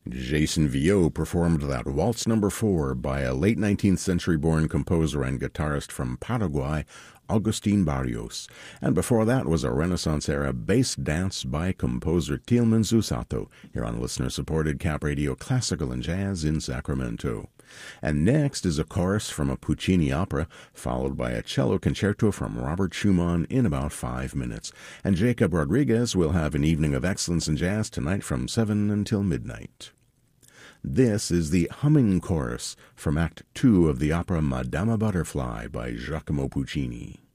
Jason Viau performed that Waltz No. 4 by a late 19th century-born composer and guitarist from Paraguay, Agustin Barrios. And before that was a Renaissance-era bass dance by composer Tilman Zusato, here on listener-supported Cap Radio Classical and Jazz in Sacramento. And next is a chorus from a Puccini opera, followed by a cello concerto from Robert Schumann in about 5 minutes. And Jacob Rodriguez will have an evening of excellence in jazz tonight from 7 until midnight. This is the Humming Chorus from Act 2 of the opera Madama Butterfly by Giacomo Puccini.